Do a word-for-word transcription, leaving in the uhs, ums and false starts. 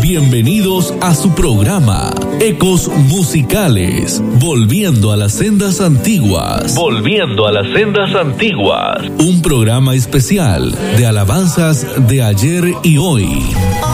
Bienvenidos a su programa Ecos Musicales, volviendo a las sendas antiguas. Volviendo a las sendas antiguas. Un programa especial de alabanzas de ayer y hoy.